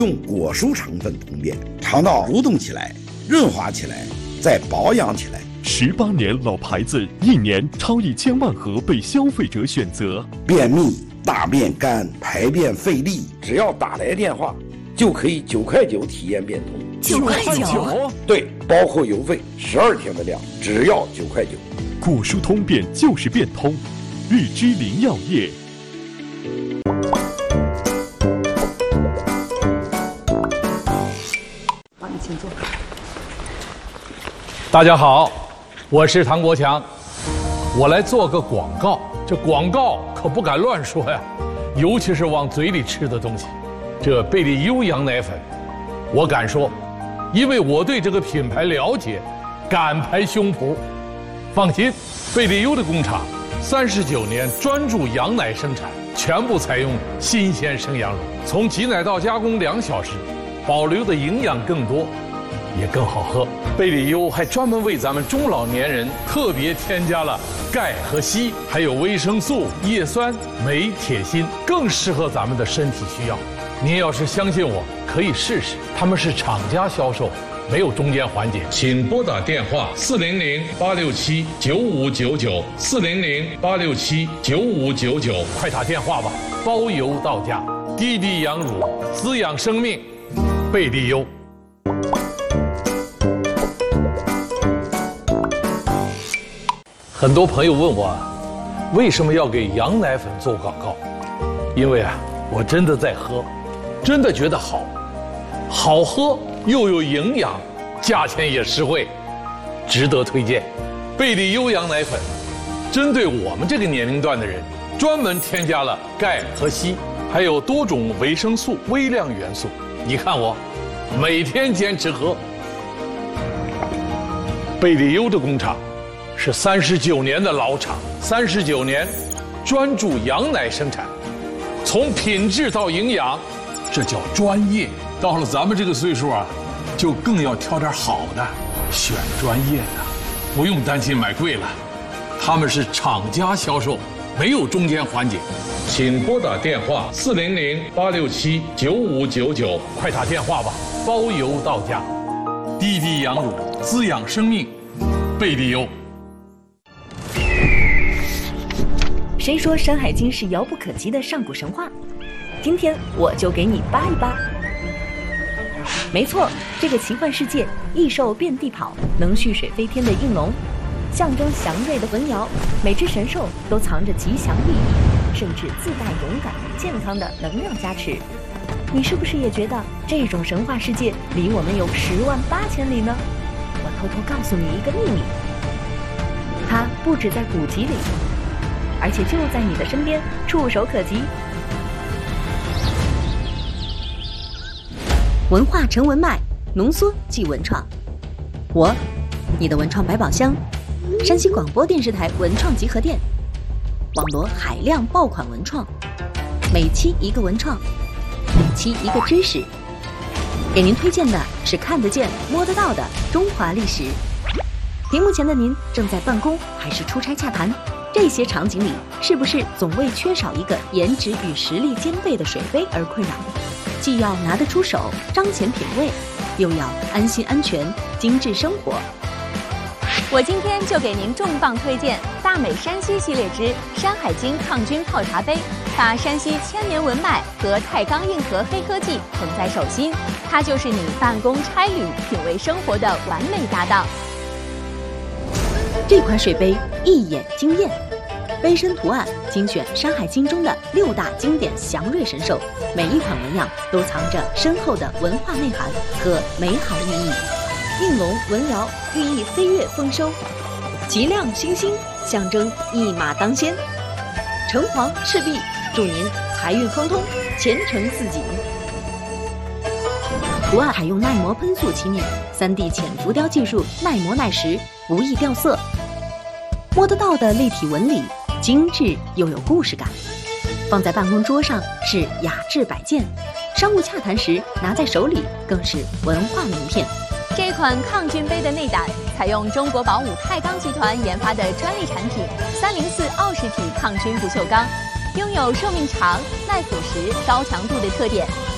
用果蔬成分通便，肠道蠕动起来，润滑起来，再保养起来。 18年老牌子，1年超1000万盒被消费者选择。 便秘、大便干、排便费力，只要打来电话，就可以9块9体验变通。 9块9？ 对，包括邮费，12天的量，只要9块9。 果蔬通便就是变通，日之林药业。 请坐。 大家好，我是唐国强，我来做个广告。这广告可不敢乱说呀，尤其是往嘴里吃的东西。这贝利优羊奶粉，我敢说，因为我对这个品牌了解，敢拍胸脯。放心，贝利优的工厂39年专注羊奶生产，全部采用新鲜生羊乳，从挤奶到加工2小时。 保留的营养更多，也更好喝。贝利优还专门为咱们中老年人特别添加了钙和硒，还有维生素、叶酸、镁、铁、锌，更适合咱们的身体需要。您要是相信我，可以试试。他们是厂家销售，没有中间环节。请拨打电话400-867-9599，400-867-9599，快打电话吧，包邮到家。滴滴羊乳，滋养生命。 贝利优。很多朋友问我，为什么要给羊奶粉做广告？因为啊，我真的在喝，真的觉得好，好喝又有营养，价钱也实惠，值得推荐。贝利优羊奶粉，针对我们这个年龄段的人，专门添加了钙和硒，还有多种维生素、微量元素。 你看我，每天坚持喝。贝利优的工厂是39年的老厂，39年专注羊奶生产，从品质到营养，这叫专业。到了咱们这个岁数啊，就更要挑点好的，选专业的，不用担心买贵了。他们是厂家销售，没有中间环节。 请拨打电话400-867-9599，快打电话吧，包邮到家。滴滴羊乳，滋养生命，贝利优。 谁说《山海经》是遥不可及的上古神话？今天我就给你扒一扒。没错，这个奇幻世界，异兽遍地跑，能蓄水飞天的应龙，象征祥瑞的文瑶，每只神兽都藏着吉祥寓意。 甚至自带勇敢、健康的能量加持，你是不是也觉得这种神话世界离我们有108000里呢？我偷偷告诉你一个秘密，它不止在古籍里，而且就在你的身边，触手可及。文化成文脉，浓缩即文创。我，你的文创百宝箱，山西广播电视台文创集合店。 网罗海量爆款文创，每期一个文创，每期一个知识。给您推荐的是看得见、摸得到的中华历史。屏幕前的您正在办公还是出差洽谈？这些场景里，是不是总为缺少一个颜值与实力兼备的水杯而困扰？既要拿得出手，彰显品味，又要安心安全、精致生活。 我今天就给您重磅推荐大美山西系列之《山海经》抗菌泡茶杯，把山西千年文脉和太钢硬核黑科技捧在手心，它就是你办公差旅、品味生活的完美搭档。 这款水杯一眼惊艳，杯身图案精选《山海经》中的6大经典祥瑞神兽，每一款纹样都藏着深厚的文化内涵和美好寓意。 应龙、文瑶寓意飞跃丰收，吉亮星星象征一马当先，橙黄赤壁祝您财运亨通，前程似锦。图案采用耐磨喷塑漆面，3D 浅浮雕技术，耐磨耐蚀，不易掉色。摸得到的立体纹理，精致又有故事感。放在办公桌上是雅致摆件，商务洽谈时拿在手里更是文化名片。 这款抗菌杯的内胆采用中国宝武太钢集团研发的专利产品304奥氏体抗菌不锈钢，拥有寿命长、耐腐蚀、高强度的特点，